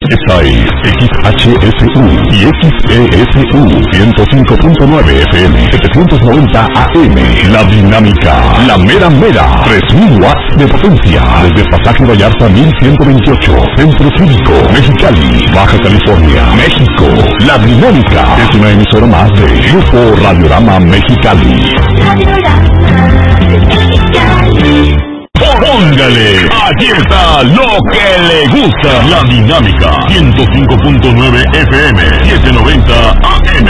Esta es XHSU y XESU 105.9 FM, 790 AM. La Dinámica, la mera mera, 3000 watts de potencia. Desde Pasaje Vallarta 1128, Centro Cívico, Mexicali, Baja California, México. La Dinámica es una emisora más de Grupo Radiorama Mexicali. Póngale, aquí está lo que le gusta. La Dinámica 105.9 FM, 790 AM.